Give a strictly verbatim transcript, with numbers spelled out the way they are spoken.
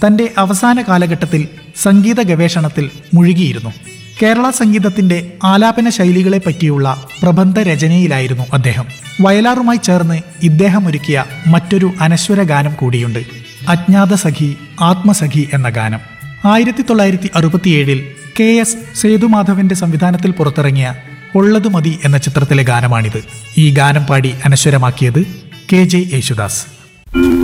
തന്റെ അവസാന കാലഘട്ടത്തിൽ സംഗീത ഗവേഷണത്തിൽ മുഴുകിയിരുന്നു. കേരള സംഗീതത്തിന്റെ ആലാപന ശൈലികളെ പറ്റിയുള്ള പ്രബന്ധ രചനയിലായിരുന്നു അദ്ദേഹം. വയലാറുമായി ചേർന്ന് ഇദ്ദേഹം ഒരുക്കിയ മറ്റൊരു അനശ്വര ഗാനം കൂടിയുണ്ട്, അജ്ഞാത സഖി ആത്മസഖി എന്ന ഗാനം. ആയിരത്തി തൊള്ളായിരത്തി അറുപത്തിയേഴിൽ കെ എസ് സേതുമാധവന്റെ സംവിധാനത്തിൽ പുറത്തിറങ്ങിയ ഉള്ളത് മതി എന്ന ചിത്രത്തിലെ ഗാനമാണിത്. ഈ ഗാനം പാടി അനശ്വരമാക്കിയത് കെ ജെ യേശുദാസ്.